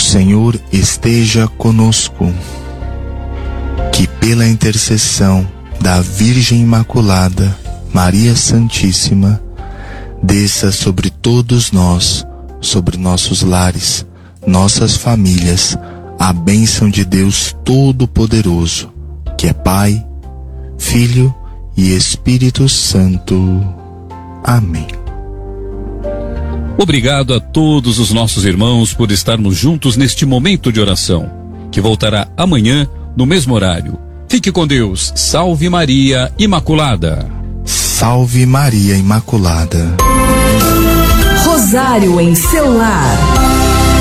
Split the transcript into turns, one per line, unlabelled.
Senhor esteja conosco. Que pela intercessão da Virgem Imaculada, Maria Santíssima, desça sobre todos nós, sobre nossos lares, nossas famílias, a bênção de Deus Todo-Poderoso, que é Pai, Filho e Espírito Santo. Amém.
Obrigado a todos os nossos irmãos por estarmos juntos neste momento de oração, que voltará amanhã no mesmo horário. Fique com Deus. Salve Maria Imaculada.
Salve Maria Imaculada.
Rosário em seu lar.